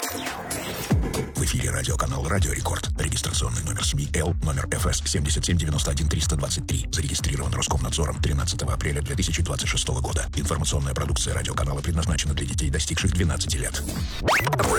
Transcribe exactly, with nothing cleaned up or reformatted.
В эфире радиоканал «Радио Рекорд». Регистрационный номер СМИ Л, номер эф эс семь семь девять один три два три. Зарегистрирован Роскомнадзором тринадцатого апреля две тысячи двадцать шестого года. Информационная продукция радиоканала предназначена для детей, достигших двенадцати лет.